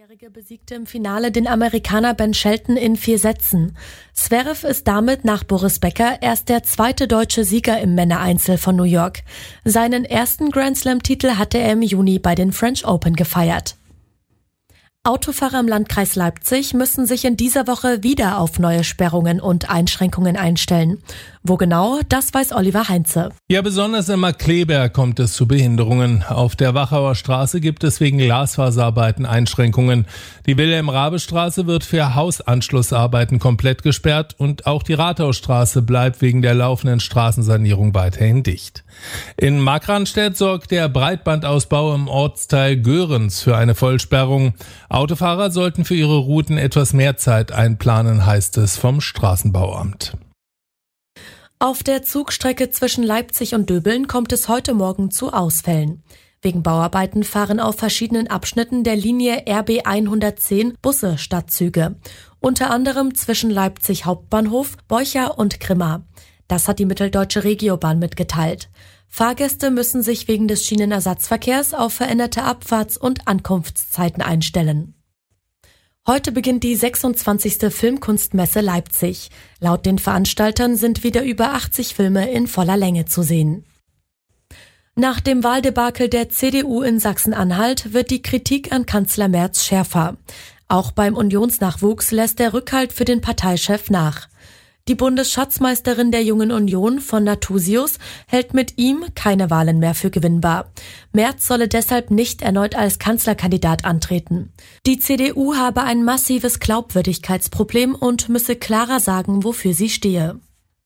Der besiegte im Finale den Amerikaner Ben Shelton in 4 Sätzen. Zverev ist damit nach Boris Becker erst der zweite deutsche Sieger im Männereinzel von New York. Seinen ersten Grand-Slam-Titel hatte er im Juni bei den French Open gefeiert. Autofahrer im Landkreis Leipzig müssen sich in dieser Woche wieder auf neue Sperrungen und Einschränkungen einstellen. Wo genau, das weiß Oliver Heinze. Ja, besonders in Markkleeberg kommt es zu Behinderungen. Auf der Wachauer Straße gibt es wegen Glasfaserarbeiten Einschränkungen. Die Wilhelm-Raabe-Straße wird für Hausanschlussarbeiten komplett gesperrt und auch die Rathausstraße bleibt wegen der laufenden Straßensanierung weiterhin dicht. In Markranstädt sorgt der Breitbandausbau im Ortsteil Göhrens für eine Vollsperrung. Autofahrer sollten für ihre Routen etwas mehr Zeit einplanen, heißt es vom Straßenbauamt. Auf der Zugstrecke zwischen Leipzig und Döbeln kommt es heute Morgen zu Ausfällen. Wegen Bauarbeiten fahren auf verschiedenen Abschnitten der Linie RB 110 Busse statt Züge. Unter anderem zwischen Leipzig Hauptbahnhof, Beucher und Grimma. Das hat die Mitteldeutsche Regiobahn mitgeteilt. Fahrgäste müssen sich wegen des Schienenersatzverkehrs auf veränderte Abfahrts- und Ankunftszeiten einstellen. Heute beginnt die 26. Filmkunstmesse Leipzig. Laut den Veranstaltern sind wieder über 80 Filme in voller Länge zu sehen. Nach dem Wahldebakel der CDU in Sachsen-Anhalt wird die Kritik an Kanzler Merz schärfer. Auch beim Unionsnachwuchs lässt der Rückhalt für den Parteichef nach. Die Bundesschatzmeisterin der Jungen Union von Nathusius hält mit ihm keine Wahlen mehr für gewinnbar. Merz solle deshalb nicht erneut als Kanzlerkandidat antreten. Die CDU habe ein massives Glaubwürdigkeitsproblem und müsse klarer sagen, wofür sie stehe.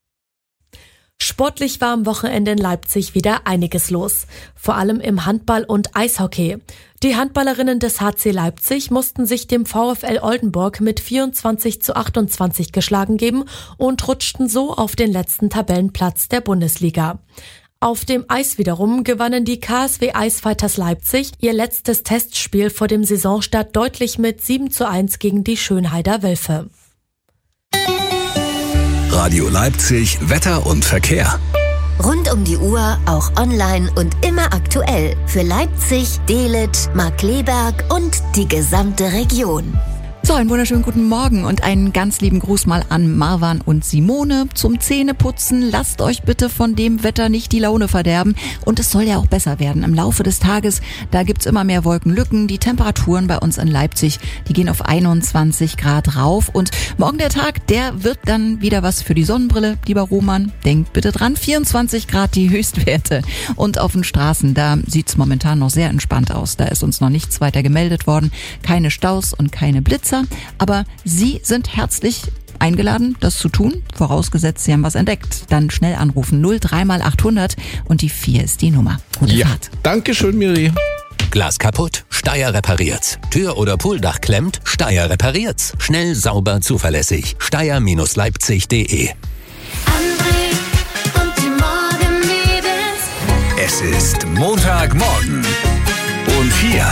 Sportlich war am Wochenende in Leipzig wieder einiges los, vor allem im Handball und Eishockey. Die Handballerinnen des HC Leipzig mussten sich dem VfL Oldenburg mit 24:28 geschlagen geben und rutschten so auf den letzten Tabellenplatz der Bundesliga. Auf dem Eis wiederum gewannen die KSW Eisfighters Leipzig ihr letztes Testspiel vor dem Saisonstart deutlich mit 7:1 gegen die Schönheider Wölfe. Radio Leipzig, Wetter und Verkehr. Rund um die Uhr, auch online und immer aktuell. Für Leipzig, Dehlet, Markkleeberg und die gesamte Region. So, einen wunderschönen guten Morgen und einen ganz lieben Gruß mal an Marwan und Simone. Zum Zähneputzen, lasst euch bitte von dem Wetter nicht die Laune verderben. Und es soll ja auch besser werden im Laufe des Tages. Da gibt's immer mehr Wolkenlücken. Die Temperaturen bei uns in Leipzig, die gehen auf 21 Grad rauf. Und morgen der Tag, der wird dann wieder was für die Sonnenbrille. Lieber Roman, denkt bitte dran, 24 Grad die Höchstwerte. Und auf den Straßen, da sieht's momentan noch sehr entspannt aus. Da ist uns noch nichts weiter gemeldet worden. Keine Staus und keine Blitzer. Aber Sie sind herzlich eingeladen, das zu tun, vorausgesetzt Sie haben was entdeckt. Dann schnell anrufen, 03 mal 800 und die 4 ist die Nummer. Gute Fahrt. Dankeschön, Miri. Glas kaputt? Steyr repariert's. Tür- oder Pooldach klemmt? Steyr repariert's. Schnell, sauber, zuverlässig. Steyr-leipzig.de. Es ist Montagmorgen. Und hier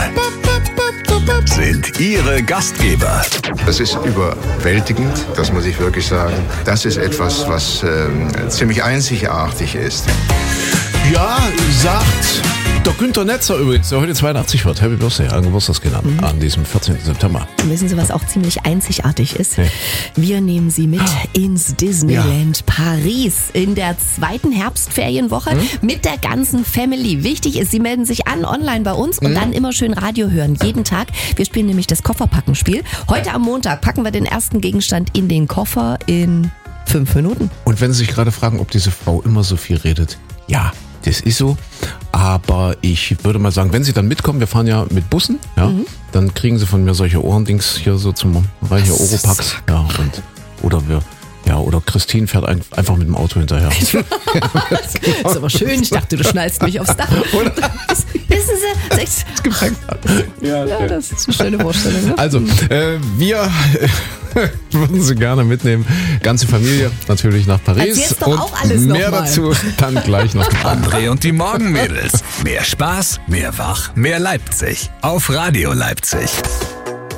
sind Ihre Gastgeber. Das ist überwältigend, das muss ich wirklich sagen. Das ist etwas, was ziemlich einzigartig ist. Ja, sagt der Günther Netzer übrigens, der heute 82 wird. Happy Birthday, an Geburtstagskind an diesem 14. September. Wissen Sie, was auch ziemlich einzigartig ist? Nee. Wir nehmen Sie mit ins Disneyland Paris in der 2. Herbstferienwoche mit der ganzen Family. Wichtig ist, Sie melden sich an online bei uns und dann immer schön Radio hören, jeden Tag. Wir spielen nämlich das Kofferpackenspiel. Heute am Montag packen wir den ersten Gegenstand in den Koffer in 5 Minuten. Und wenn Sie sich gerade fragen, ob diese Frau immer so viel redet, ja, das ist so. Aber ich würde mal sagen, wenn Sie dann mitkommen, wir fahren ja mit Bussen, ja, dann kriegen Sie von mir solche Ohrendings hier so zum Reiche Oropax. Ja, oder Christine fährt einfach mit dem Auto hinterher. Das ist aber schön. Ich dachte, du schnallst mich aufs Dach. Wissen Sie, das Gepäck. Ja, das ist eine schöne Vorstellung. Ne? Also, wir würden Sie gerne mitnehmen. Ganze Familie natürlich nach Paris. Erzähl's doch auch alles noch mehr mal. Dazu dann gleich noch. André und die Morgenmädels. Mehr Spaß, mehr Wach, mehr Leipzig. Auf Radio Leipzig.